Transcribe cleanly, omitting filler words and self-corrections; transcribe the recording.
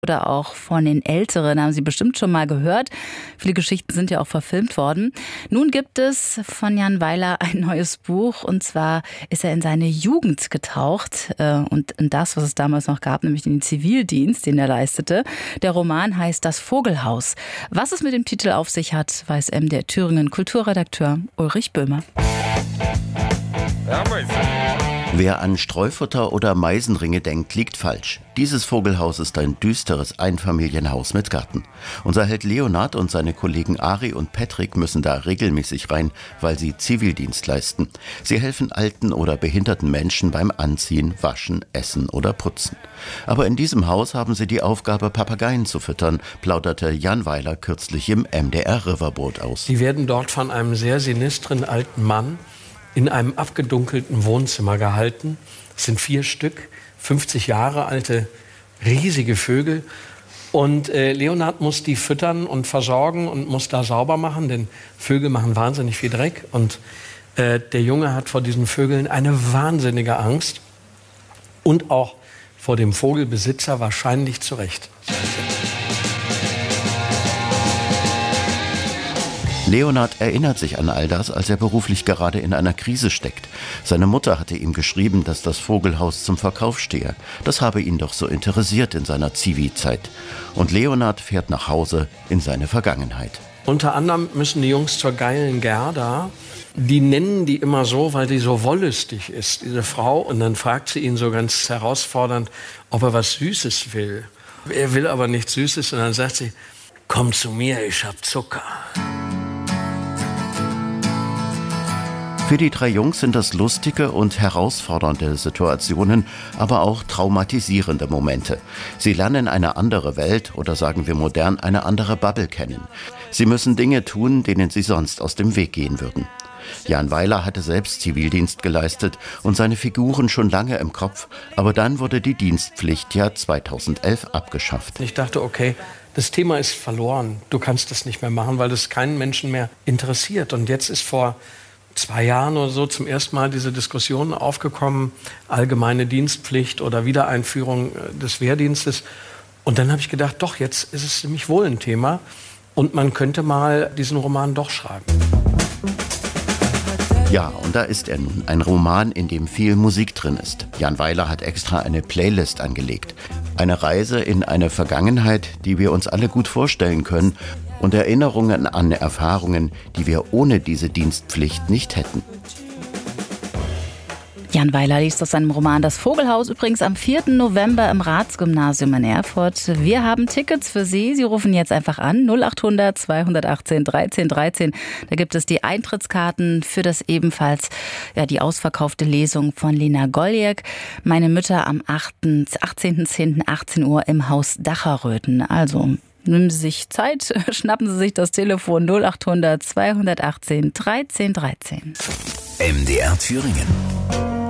oder auch von den Älteren, haben Sie bestimmt schon mal gehört. Viele Geschichten sind ja auch verfilmt worden. Nun gibt es von Jan Weiler ein neues Buch, und zwar ist er in seine Jugend getaucht und in das, was es damals noch gab, nämlich den Zivildienst, den er leistete. Der Roman heißt Das Vogelhaus. Was es mit dem Titel auf sich hat, weiß MDR Thüringen Kulturredakteur Ulrich Böhmer. Wer an Streufutter oder Meisenringe denkt, liegt falsch. Dieses Vogelhaus ist ein düsteres Einfamilienhaus mit Garten. Unser Held Leonhard und seine Kollegen Ari und Patrick müssen da regelmäßig rein, weil sie Zivildienst leisten. Sie helfen alten oder behinderten Menschen beim Anziehen, Waschen, Essen oder Putzen. Aber in diesem Haus haben sie die Aufgabe, Papageien zu füttern, plauderte Jan Weiler kürzlich im MDR Riverboat aus. Die werden dort von einem sehr sinistren alten Mann in einem abgedunkelten Wohnzimmer gehalten. Es sind 4 Stück, 50 Jahre alte, riesige Vögel. Und Leonhard muss die füttern und versorgen und muss da sauber machen, denn Vögel machen wahnsinnig viel Dreck. Und der Junge hat vor diesen Vögeln eine wahnsinnige Angst. Und auch vor dem Vogelbesitzer wahrscheinlich zu Recht. Leonhard erinnert sich an all das, als er beruflich gerade in einer Krise steckt. Seine Mutter hatte ihm geschrieben, dass das Vogelhaus zum Verkauf stehe. Das habe ihn doch so interessiert in seiner Zivi-Zeit. Und Leonhard fährt nach Hause in seine Vergangenheit. Unter anderem müssen die Jungs zur geilen Gerda. Die nennen die immer so, weil die so wollüstig ist, diese Frau. Und dann fragt sie ihn so ganz herausfordernd, ob er was Süßes will. Er will aber nichts Süßes. Und dann sagt sie, komm zu mir, ich hab Zucker. Für die 3 Jungs sind das lustige und herausfordernde Situationen, aber auch traumatisierende Momente. Sie lernen eine andere Welt oder sagen wir modern, eine andere Bubble kennen. Sie müssen Dinge tun, denen sie sonst aus dem Weg gehen würden. Jan Weiler hatte selbst Zivildienst geleistet und seine Figuren schon lange im Kopf, aber dann wurde die Dienstpflicht ja 2011 abgeschafft. Ich dachte, okay, das Thema ist verloren. Du kannst das nicht mehr machen, weil das keinen Menschen mehr interessiert. Und jetzt ist vor 2 Jahren oder so zum ersten Mal diese Diskussion aufgekommen, allgemeine Dienstpflicht oder Wiedereinführung des Wehrdienstes. Und dann habe ich gedacht, doch, jetzt ist es nämlich wohl ein Thema und man könnte mal diesen Roman doch schreiben. Ja, und da ist er nun, ein Roman, in dem viel Musik drin ist. Jan Weiler hat extra eine Playlist angelegt. Eine Reise in eine Vergangenheit, die wir uns alle gut vorstellen können, und Erinnerungen an Erfahrungen, die wir ohne diese Dienstpflicht nicht hätten. Jan Weiler liest aus seinem Roman Das Vogelhaus übrigens am 4. November im Ratsgymnasium in Erfurt. Wir haben Tickets für Sie. Sie rufen jetzt einfach an 0800 218 1313. Da gibt es die Eintrittskarten für das ebenfalls die ausverkaufte Lesung von Lena Goljek. Meine Mütter am 18.10. 18 Uhr im Haus Dacherröthen. Also nehmen Sie sich Zeit, schnappen Sie sich das Telefon 0800 218 1313. MDR Thüringen.